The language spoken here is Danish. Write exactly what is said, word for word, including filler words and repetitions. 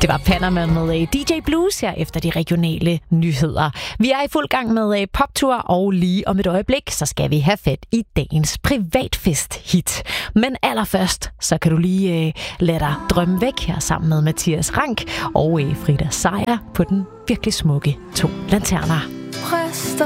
Det var Panama med D J Blues her efter de regionale nyheder. Vi er i fuld gang med poptur, og lige om et øjeblik, så skal vi have fat i dagens privatfest-hit. Men allerførst, så kan du lige øh, lade dig drømme væk her sammen med Mathias Rank og øh, Frida Seier på den virkelig smukke To Lanterner.